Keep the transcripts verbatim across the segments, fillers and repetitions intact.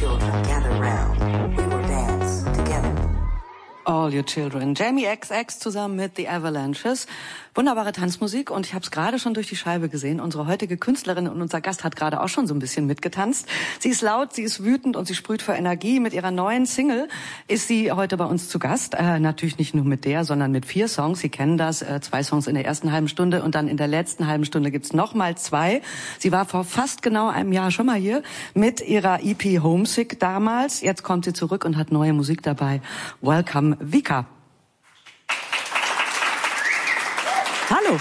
children, gather round. We will dance together. All Your Children. Jamie X X zusammen mit The Avalanches. Wunderbare Tanzmusik und ich habe es gerade schon durch die Scheibe gesehen. Unsere heutige Künstlerin und unser Gast hat gerade auch schon so ein bisschen mitgetanzt. Sie ist laut, sie ist wütend und sie sprüht vor Energie. Mit ihrer neuen Single ist sie heute bei uns zu Gast. Äh, natürlich nicht nur mit der, sondern mit vier Songs. Sie kennen das. Äh, zwei Songs in der ersten halben Stunde und dann in der letzten halben Stunde gibt's noch mal zwei. Sie war vor fast genau einem Jahr schon mal hier mit ihrer E P Homesick damals. Jetzt kommt sie zurück und hat neue Musik dabei. Welcome, Vika. Hallo.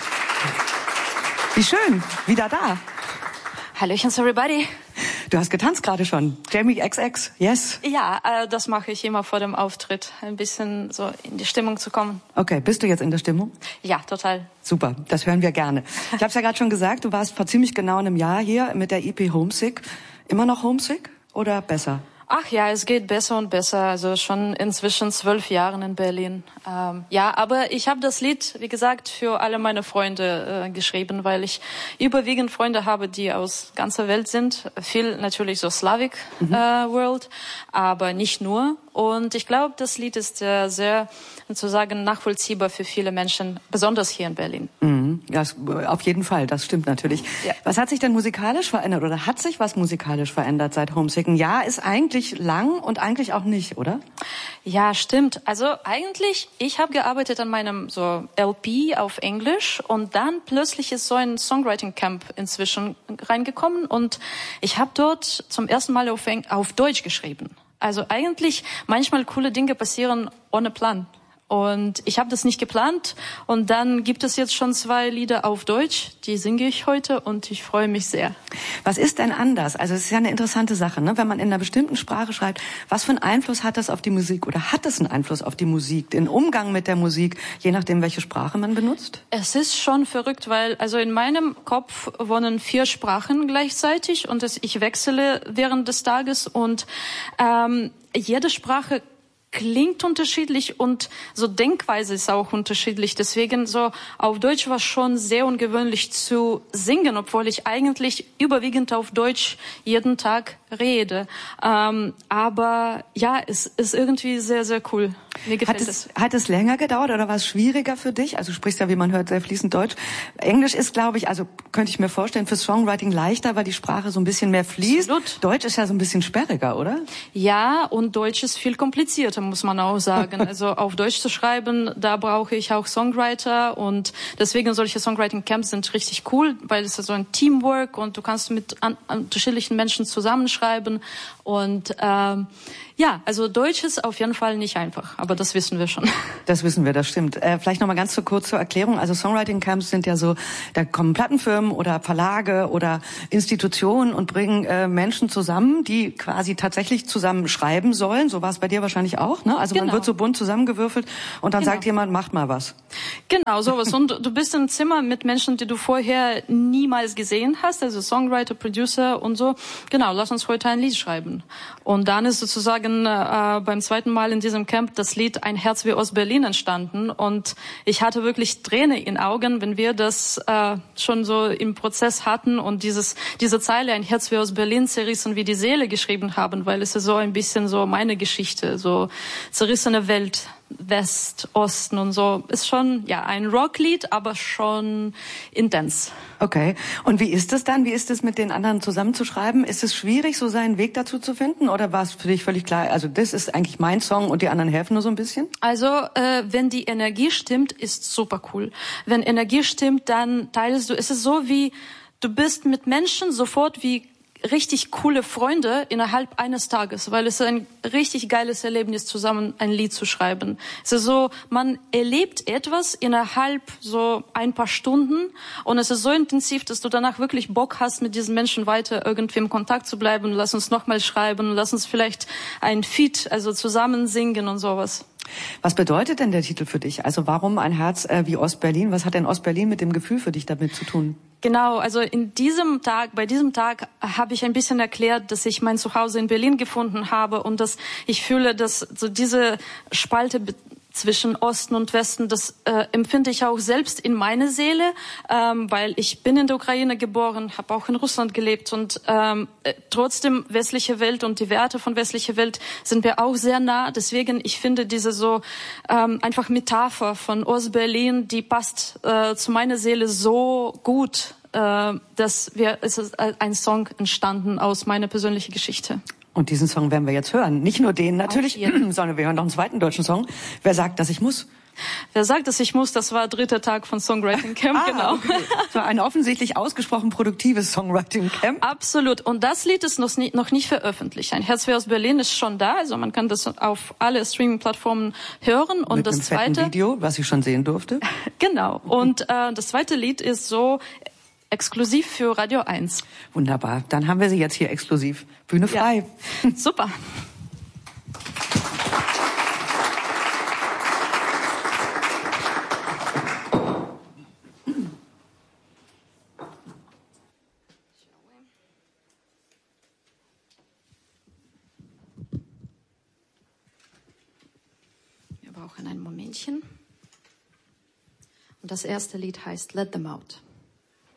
Wie schön, wieder da. Hallöchen, everybody. Du hast getanzt gerade schon. Jamie X X, yes? Ja, äh, das mache ich immer vor dem Auftritt, ein bisschen so in die Stimmung zu kommen. Okay, bist du jetzt in der Stimmung? Ja, total. Super, das hören wir gerne. Ich habe es ja gerade schon gesagt, du warst vor ziemlich genau einem Jahr hier mit der E P Homesick. Immer noch Homesick oder besser? Ach ja, es geht besser und besser. Also schon inzwischen zwölf Jahren in Berlin. Ähm, ja, aber ich habe das Lied, wie gesagt, für alle meine Freunde äh, geschrieben, weil ich überwiegend Freunde habe, die aus ganzer Welt sind. Viel natürlich so Slavic mhm. äh, World, aber nicht nur. Und ich glaube, das Lied ist äh, sehr, sozusagen, nachvollziehbar für viele Menschen, besonders hier in Berlin. Mhm. Ja, auf jeden Fall, das stimmt natürlich. Ja. Was hat sich denn musikalisch verändert oder hat sich was musikalisch verändert seit Homesick? Ein Jahr ist eigentlich lang und eigentlich auch nicht, oder? Ja, stimmt. Also eigentlich, ich habe gearbeitet an meinem so L P auf Englisch und dann plötzlich ist so ein Songwriting Camp inzwischen reingekommen und ich habe dort zum ersten Mal auf, Eng- auf Deutsch geschrieben. Also eigentlich manchmal coole Dinge passieren ohne Plan. Und ich habe das nicht geplant. Und dann gibt es jetzt schon zwei Lieder auf Deutsch. Die singe ich heute und ich freue mich sehr. Was ist denn anders? Also es ist ja eine interessante Sache, ne? Wenn man in einer bestimmten Sprache schreibt, was für einen Einfluss hat das auf die Musik? Oder hat es einen Einfluss auf die Musik, den Umgang mit der Musik, je nachdem, welche Sprache man benutzt? Es ist schon verrückt, weil also in meinem Kopf wohnen vier Sprachen gleichzeitig und das, ich wechsle während des Tages und ähm, jede Sprache klingt unterschiedlich und so Denkweise ist auch unterschiedlich. Deswegen so auf Deutsch war schon sehr ungewöhnlich zu singen, obwohl ich eigentlich überwiegend auf Deutsch jeden Tag rede. Ähm, aber ja, es ist irgendwie sehr, sehr cool. Mir gefällt hat es. es. Hat es länger gedauert oder war es schwieriger für dich? Also du sprichst ja, wie man hört, sehr fließend Deutsch. Englisch ist, glaube ich, also könnte ich mir vorstellen, für Songwriting leichter, weil die Sprache so ein bisschen mehr fließt. Absolut. Deutsch ist ja so ein bisschen sperriger, oder? Ja, und Deutsch ist viel komplizierter, muss man auch sagen. Also auf Deutsch zu schreiben, da brauche ich auch Songwriter und deswegen solche Songwriting-Camps sind richtig cool, weil es ist so ein Teamwork und du kannst mit an, unterschiedlichen Menschen zusammenschreiben und ähm, ja, also Deutsch ist auf jeden Fall nicht einfach, aber das wissen wir schon. Das wissen wir, das stimmt. Äh, vielleicht noch mal ganz so kurz zur Erklärung. Also Songwriting-Camps sind ja so, da kommen Plattenfirmen oder Verlage oder Institutionen und bringen äh, Menschen zusammen, die quasi tatsächlich zusammen schreiben sollen. So war es bei dir wahrscheinlich auch, ne? Also genau. Man wird so bunt zusammengewürfelt und dann genau. sagt jemand, macht mal was. Genau, sowas. Und du bist im Zimmer mit Menschen, die du vorher niemals gesehen hast, also Songwriter, Producer und so. Genau, lass uns heute ein Lied schreiben. Und dann ist sozusagen äh, beim zweiten Mal in diesem Camp das Lied Ein Herz wie Ostberlin entstanden und ich hatte wirklich Tränen in Augen, wenn wir das äh, schon so im Prozess hatten und dieses diese Zeile Ein Herz wie Ostberlin zerrissen wie die Seele geschrieben haben, weil es ist so ein bisschen so meine Geschichte, so zerrissene Welt. West, Osten und so. Ist schon, ja, ein Rocklied, aber schon intens. Okay. Und wie ist es dann? Wie ist es mit den anderen zusammenzuschreiben? Ist es schwierig, so seinen Weg dazu zu finden? Oder war es für dich völlig klar, also das ist eigentlich mein Song und die anderen helfen nur so ein bisschen? Also, äh, wenn die Energie stimmt, ist super cool. Wenn Energie stimmt, dann teilst du, es ist so wie, du bist mit Menschen sofort wie richtig coole Freunde innerhalb eines Tages, weil es ist ein richtig geiles Erlebnis, zusammen ein Lied zu schreiben. Es ist so, man erlebt etwas innerhalb so ein paar Stunden und es ist so intensiv, dass du danach wirklich Bock hast, mit diesen Menschen weiter irgendwie im Kontakt zu bleiben. Lass uns nochmal schreiben, lass uns vielleicht ein Feat, also zusammen singen und sowas. Was bedeutet denn der Titel für dich? Also warum ein Herz äh, wie Ostberlin? Was hat denn Ostberlin mit dem Gefühl für dich damit zu tun? Genau, also in diesem Tag, bei diesem Tag habe ich ein bisschen erklärt, dass ich mein Zuhause in Berlin gefunden habe und dass ich fühle, dass so diese Spalte zwischen Osten und Westen, das äh, empfinde ich auch selbst in meine Seele, ähm, weil ich bin in der Ukraine geboren, habe auch in Russland gelebt und ähm, äh, trotzdem westliche Welt und die Werte von westlicher Welt sind mir auch sehr nah. Deswegen, ich finde diese so ähm, einfach Metapher von Ostberlin, die passt äh, zu meiner Seele so gut, äh, dass wir, es ist ein Song entstanden aus meiner persönlichen Geschichte. Und diesen Song werden wir jetzt hören. Nicht nur den natürlich, sondern wir hören noch einen zweiten deutschen Song. Wer sagt, dass ich muss? Wer sagt, dass ich muss, das war dritter Tag von Songwriting Camp, ah, genau. Okay. Das war ein offensichtlich ausgesprochen produktives Songwriting Camp. Absolut. Und das Lied ist noch nicht, noch nicht veröffentlicht. Ein Herz wie aus Berlin ist schon da, also man kann das auf alle Streaming-Plattformen hören. Und Mit das einem zweite fetten Video, was ich schon sehen durfte. Genau. Und äh, das zweite Lied ist so exklusiv für Radio eins. Wunderbar. Dann haben wir sie jetzt hier exklusiv. Bühne frei. Ja. Super. Wir brauchen ein Momentchen. Und das erste Lied heißt Let Them Out.